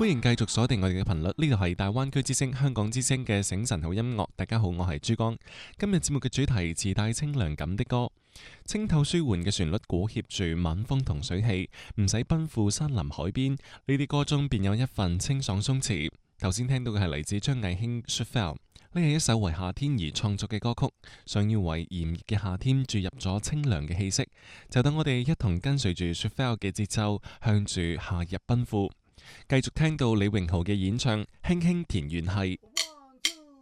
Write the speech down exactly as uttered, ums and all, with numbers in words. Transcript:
歡迎繼續鎖定我哋嘅頻率，呢度係大灣區之聲、香港之聲嘅醒神好音樂。大家好，我係珠江。今日節目嘅主題自帶清涼感的歌，清透舒緩嘅旋律裹挾住晚風同水氣，唔使奔赴山林海邊，呢啲歌中便有一份清爽鬆弛。頭先聽到嘅係嚟自張藝興《Sweet Fell》，呢係一首為夏天而創作嘅歌曲，想要為炎熱嘅夏天注入咗清涼嘅氣息。就等我哋一同跟隨住《Sweet Fell》嘅節奏，向住夏日奔赴。繼續聽到李榮豪嘅演唱《輕輕田園係》。